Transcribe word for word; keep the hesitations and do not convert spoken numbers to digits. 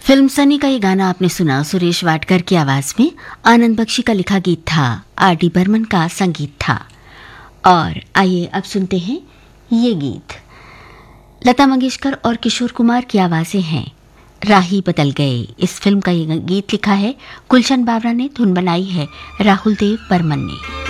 Film Sunny का ये गाना आपने सुना सुरेश वाडकर की आवाज में। आनंद बख्शी का लिखा गीत था, आर डी बर्मन का संगीत था। और आइए अब सुनते हैं ये गीत। लता मंगेशकर और किशोर कुमार की आवाजें हैं। राही बदल गए, इस फिल्म का ये गीत लिखा है गुलशन बावरा ने, धुन बनाई है राहुल देव बर्मन ने।